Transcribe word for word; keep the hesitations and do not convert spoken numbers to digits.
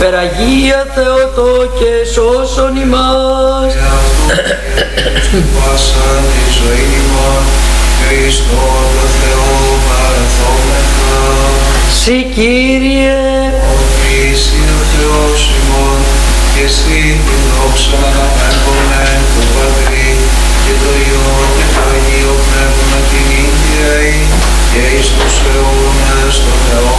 Υπεραγία Θεότο και σώσον ημάς. Και αυτό και πάσα τη ζωή ημών, Χριστό το Θεό παραθόμεθα. Συ Κύριε, Ότι είσαι ο Θεός ημών, και εσύ την δόξα έμπομεν το Πατρί, και το Υιό και το Αγίο Πνεύμα την ίδια, και εις τους αιώνας των αιώνων.